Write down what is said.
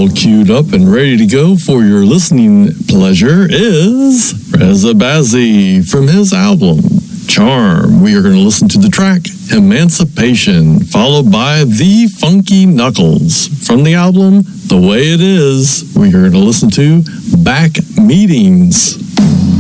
All queued up and ready to go for your listening pleasure is Reza Bazzi from his album Charm. We are going to listen to the track Emancipation, followed by The Funky Knuckles. From the album The Way It Is, we are going to listen to Back Meetings.